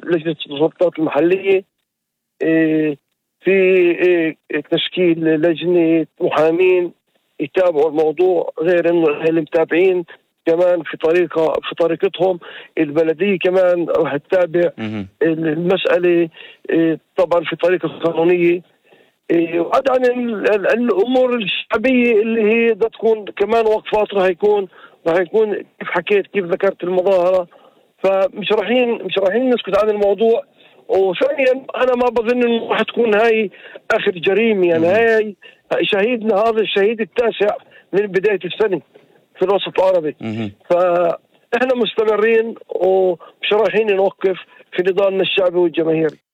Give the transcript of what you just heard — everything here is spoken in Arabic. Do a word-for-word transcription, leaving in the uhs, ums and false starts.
لجنة السلطات المحلية، في تشكيل لجنة محامين يتابعوا الموضوع، غير انه اللي متابعين كمان في طريقة في طريقتهم. البلدية كمان راح تتابع المسألة طبعا في طريقة قانونية. وعد عن الأمور الشعبية اللي هي بدها تكون كمان وقفات، راح يكون راح يكون كيف حكيت كيف ذكرت المظاهرة. فمش رايحين مش رايحين نسكت عن الموضوع. وثانيا انا ما بظن انه راح تكون هاي اخر جريمه، يعني هاي شهيدنا هذا الشهيد التاسع من بدايه السنه في الوسط العربي. فاحنا مستمرين ومش رايحين نوقف في نضالنا الشعبي والجماهيري.